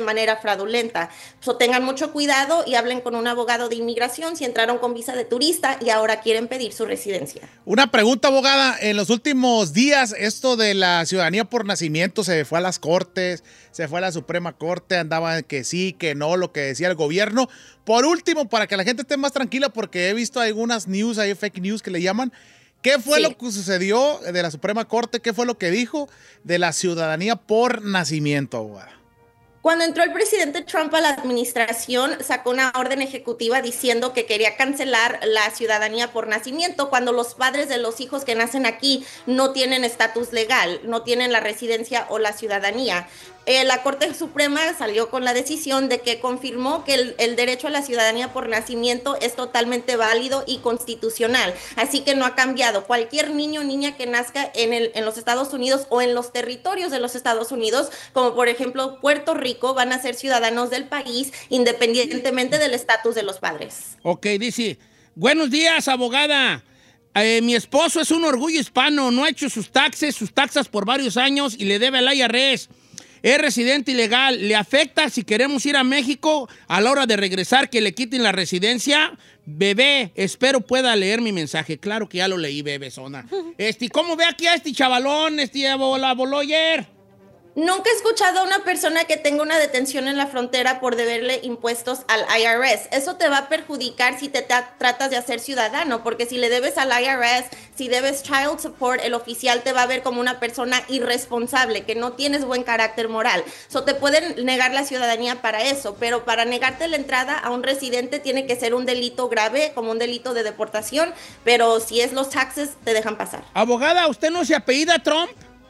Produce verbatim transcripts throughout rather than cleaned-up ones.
manera fraudulenta. So, tengan mucho cuidado y hablen con un abogado de inmigración si entraron con visa de turista y ahora quieren pedir su residencia. Una pregunta, abogada. En los últimos días, esto de la ciudadanía por nacimiento se fue a las cortes, se fue a la Suprema Corte, andaban que sí, que no, lo que decía el gobierno. Por último, para que la gente esté más tranquila, porque he visto algunas news, hay fake news que le llaman, ¿qué fue Sí. lo que sucedió de la Suprema Corte? ¿Qué fue lo que dijo de la ciudadanía por nacimiento, abogada? Cuando entró el presidente Trump a la administración, sacó una orden ejecutiva diciendo que quería cancelar la ciudadanía por nacimiento cuando los padres de los hijos que nacen aquí no tienen estatus legal, no tienen la residencia o la ciudadanía. Eh, la Corte Suprema salió con la decisión de que confirmó que el, el derecho a la ciudadanía por nacimiento es totalmente válido y constitucional, así que no ha cambiado. Cualquier niño o niña que nazca en, el, en los Estados Unidos o en los territorios de los Estados Unidos, como por ejemplo Puerto Rico, van a ser ciudadanos del país independientemente del estatus de los padres. Ok, dice, buenos días, abogada. Eh, mi esposo es un orgullo hispano, no ha hecho sus taxes, sus taxas por varios años y le debe al I R S. Es residente ilegal. ¿Le afecta si queremos ir a México a la hora de regresar que le quiten la residencia? Bebé, espero pueda leer mi mensaje. Claro que ya lo leí, bebé, zona. Este, ¿cómo ve aquí a este chavalón, este la voló ayer? Nunca he escuchado a una persona que tenga una detención en la frontera por deberle impuestos al I R S. Eso te va a perjudicar si te tra- tratas de hacer ciudadano, porque si le debes al I R S, si debes child support, el oficial te va a ver como una persona irresponsable, que no tienes buen carácter moral. So, te pueden negar la ciudadanía para eso, pero para negarte la entrada a un residente tiene que ser un delito grave, como un delito de deportación, pero si es los taxes, te dejan pasar. Abogada, ¿usted no se apellida Trump?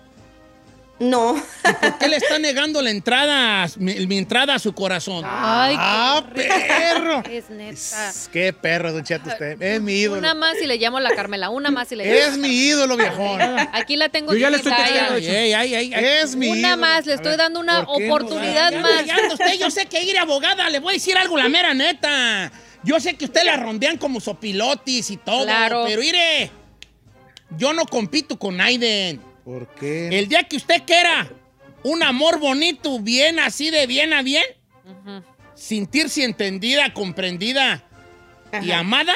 No. ¿Y por qué le está negando la entrada, mi, mi entrada a su corazón? Ay, ¡Ah, qué perro! Es neta. ¡Qué perro, Don Cheto, usted! Es mi ídolo. Una más y le llamo a la Carmela. Una más y le llamo. Es mi ídolo, viejón. Aquí la tengo. Yo ya le chiquita, estoy ya. testeando. Ay, ay, ay, ay. Es mi Una ídolo. más, le A estoy ver, dando una ¿por qué no? oportunidad Ya, más. ya anda usted, yo sé que ir abogada, le voy a decir algo, la mera neta. Yo sé que usted la rondean como sopilotis y todo, Claro. pero mire, yo no compito con Aiden. ¿Por qué? El día que usted quiera un amor bonito, bien así de bien a bien, Ujú. sentirse entendida, comprendida y Ajá. amada,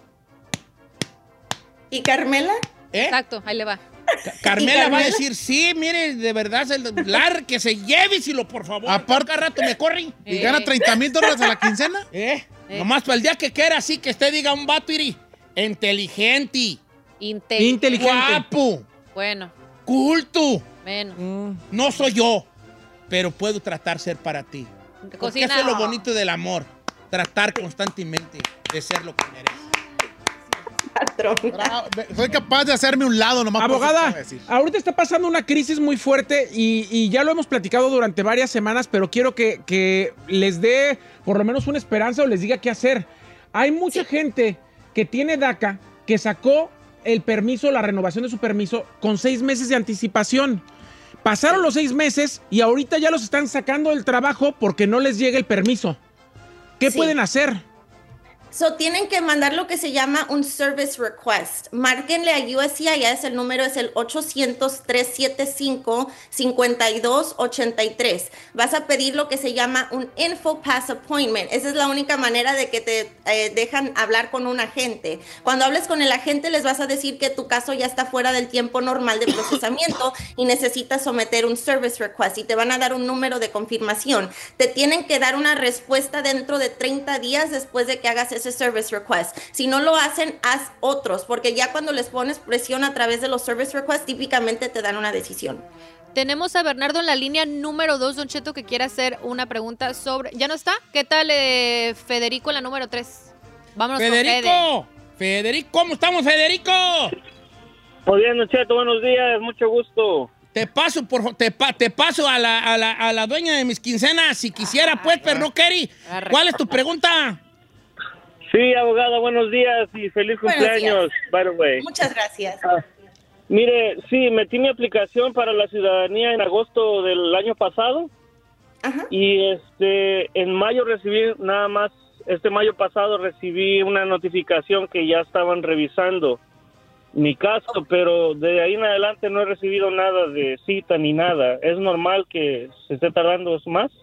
¿Y Carmela? ¿eh? Exacto, ahí le va. Ca- Carmela ¿Y va a Carmela? decir, sí, mire, de verdad, se, lar, que se lléveselo, por favor. Aparte- Cada rato me corren. ¿Y Eh. gana treinta mil dólares a la quincena? ¿Eh? Eh. Nomás para el día que quiera, así que usted diga un vato, iri, inteligente, Inte- Inteligente. guapo, Bueno, culto. bueno. Mm. No soy yo, pero puedo tratar ser para ti. Porque Cocina. eso es lo bonito del amor. Tratar constantemente de ser lo que mereces. Patrón. Bravo, me- Soy capaz de hacerme un lado nomás. por eso te Abogada, voy a decir. ahorita está pasando una crisis muy fuerte y, y ya lo hemos platicado durante varias semanas, pero quiero que, que les dé por lo menos una esperanza o les diga qué hacer. Hay mucha gente que tiene DACA que sacó el permiso, la renovación de su permiso con seis meses de anticipación. Pasaron los seis meses y ahorita ya los están sacando del trabajo porque no les llega el permiso. ¿Qué Sí. pueden hacer? So, tienen que mandar lo que se llama un service request. Márquenle a U S C I S, el número es el ochocientos, trescientos setenta y cinco, cincuenta y dos ochenta y tres. Vas a pedir lo que se llama un info pass appointment. Esa es la única manera de que te eh, dejan hablar con un agente. Cuando hables con el agente les vas a decir que tu caso ya está fuera del tiempo normal de procesamiento y necesitas someter un service request y te van a dar un número de confirmación. Te tienen que dar una respuesta dentro de treinta días después de que hagas ese service request. Si no lo hacen, haz otros, porque ya cuando les pones presión a través de los service requests, típicamente te dan una decisión. Tenemos a Bernardo en la línea número dos, Don Cheto, que quiere hacer una pregunta sobre... ¿Ya no está? ¿Qué tal eh, Federico en la número tres? Vámonos con Fede. Federico, Federico, ¿cómo estamos, Federico? Muy bien, Don Cheto, buenos días, mucho gusto. Te paso, por, te, pa- te paso a la, a, la, a la dueña de mis quincenas, si quisiera, pues, pero no quiere. Arre. ¿Cuál es tu pregunta? Sí, abogada, buenos días y feliz Buenos cumpleaños, by the way. Muchas gracias. Ah, mire, sí, metí mi aplicación para la ciudadanía en agosto del año pasado Ajá. y este en mayo recibí nada más, este mayo pasado recibí una notificación que ya estaban revisando mi caso, pero de ahí en adelante no he recibido nada de cita ni nada. ¿Es normal que se esté tardando más?